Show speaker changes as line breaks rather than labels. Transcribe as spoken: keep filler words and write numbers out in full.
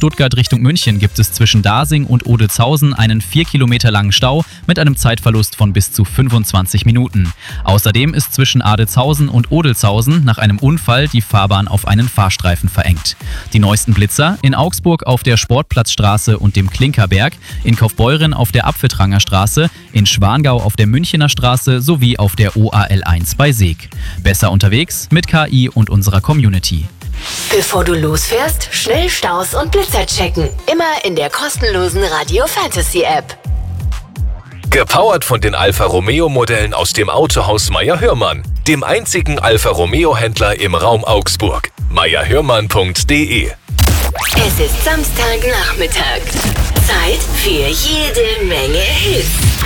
Stuttgart Richtung München gibt es zwischen Dasing und Odelzhausen einen vier Kilometer langen Stau mit einem Zeitverlust von bis zu fünfundzwanzig Minuten. Außerdem ist zwischen Adelzhausen und Odelzhausen nach einem Unfall die Fahrbahn auf einen Fahrstreifen verengt. Die neuesten Blitzer in Augsburg auf der Sportplatzstraße und dem Klinkerberg, in Kaufbeuren auf der Apfeltranger Straße, in Schwangau auf der Münchener Straße sowie auf der O A L eins bei Seeg. Besser unterwegs mit K I und unserer Community.
Bevor du losfährst, schnell Staus und Blitzer checken. Immer in der kostenlosen Radio Fantasy App.
Gepowert von den Alfa Romeo Modellen aus dem Autohaus Meyer Hörmann, dem einzigen Alfa Romeo Händler im Raum Augsburg. meyer hörmann punkt de.
Es ist Samstagnachmittag. Zeit für jede Menge Hits.